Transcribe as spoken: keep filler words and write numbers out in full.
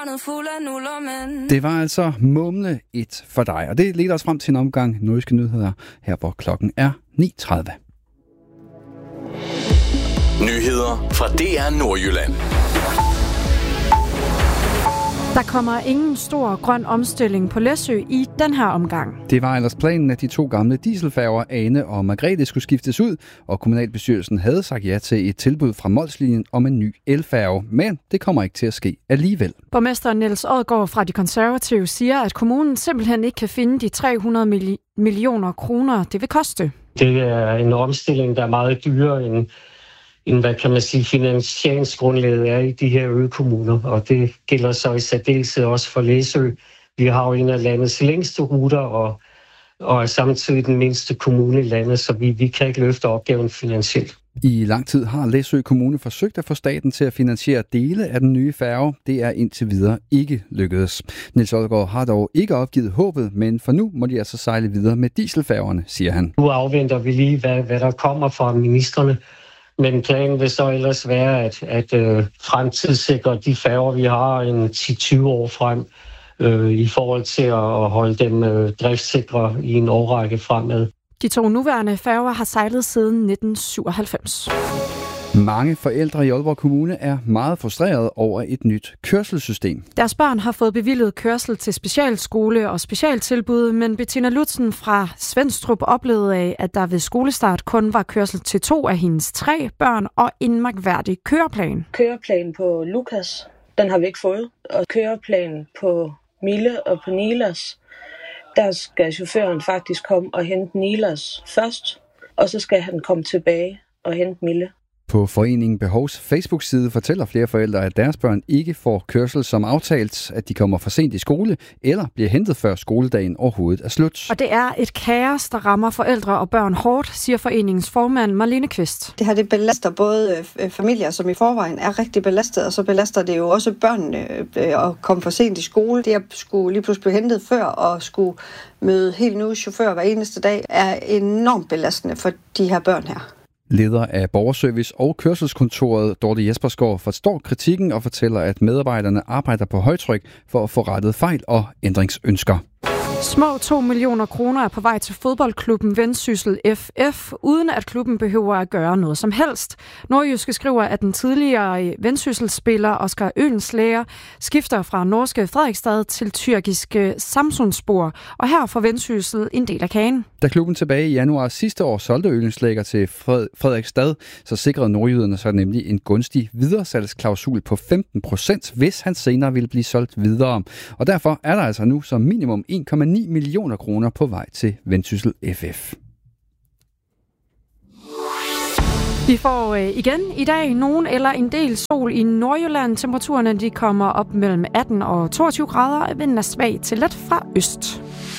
hjernet fuld af nuller, men... Det var altså Mumle et for dig, og det leder os frem til en omgang nordiske nyheder, her hvor klokken er ni tredive. Nyheder fra D R Nordjylland. Der kommer ingen stor grøn omstilling på Læsø i den her omgang. Det var ellers planen, at de to gamle dieselfærger, Ane og Margrethe, skulle skiftes ud, og kommunalbestyrelsen havde sagt ja til et tilbud fra Molslinjen om en ny elfærge, men det kommer ikke til at ske alligevel. Borgmester Niels Odgaard fra De Konservative siger, at kommunen simpelthen ikke kan finde de tre hundrede millioner kroner, det vil koste. Det er en omstilling, der er meget dyrere end end hvad kan man sige, finansieringsgrundlaget er i de her økommuner, og det gælder så i særdeleshed også for Læsø. Vi har jo en af landets længste ruter, og, og er samtidig den mindste kommune i landet, så vi, vi kan ikke løfte opgaven finansielt. I lang tid har Læsø Kommune forsøgt at få staten til at finansiere dele af den nye færge. Det er indtil videre ikke lykkedes. Niels Odgaard har dog ikke opgivet håbet, men for nu må de altså sejle videre med dieselfærgerne, siger han. Nu afventer vi lige, hvad, hvad der kommer fra ministerne. Men planen vil så ellers være at, at øh, fremtidssikre de færger, vi har en ti til tyve år frem, øh, i forhold til at holde dem øh, driftssikre i en årrække fremad. De to nuværende færger har sejlet siden nitten syvoghalvfems. Mange forældre i Aalborg Kommune er meget frustrerede over et nyt kørselssystem. Deres børn har fået bevilget kørsel til specialskole og specialtilbud, men Bettina Lutzen fra Svenstrup oplevede af, at der ved skolestart kun var kørsel til to af hendes tre børn og en mærkværdig køreplan. Køreplan på Lukas, den har vi ikke fået, og køreplan på Mille og på Nilas, der skal chaufføren faktisk komme og hente Nilas først, og så skal han komme tilbage og hente Mille. På Foreningen Behovs Facebook-side fortæller flere forældre, at deres børn ikke får kørsel som aftalt, at de kommer for sent i skole, eller bliver hentet før skoledagen overhovedet er slut. Og det er et kaos, der rammer forældre og børn hårdt, siger foreningens formand Marlene Kvist. Det her det belaster både familier, som i forvejen er rigtig belastet, og så belaster det jo også børnene at komme for sent i skole. Det at skulle lige pludselig blive hentet før og skulle møde helt nye chauffører hver eneste dag, er enormt belastende for de her børn her. Leder af Borgerservice og Kørselskontoret, Dorte Jespersgaard, forstår kritikken og fortæller, at medarbejderne arbejder på højtryk for at få rettet fejl og ændringsønsker. Små to millioner kroner er på vej til fodboldklubben Vendsyssel F F, uden at klubben behøver at gøre noget som helst. Nordjyske skriver, at den tidligere Vendsyssel-spiller Oscar Ølenslager skifter fra norske Fredrikstad til tyrkiske Samsunspor, og her får Vendsyssel en del af kagen. Da klubben tilbage i januar sidste år solgte Ølenslager til Fredrikstad, så sikrede nordjyderne så nemlig en gunstig videresalgsklausul på femten procent, hvis han senere ville blive solgt videre. Og derfor er der altså nu som minimum en komma ni millioner kroner på vej til Vendsyssel F F. Vi får øh, igen i dag nogen eller en del sol i Nordjylland. Temperaturerne de kommer op mellem atten og toogtyve grader, og vinden er svag til let fra øst.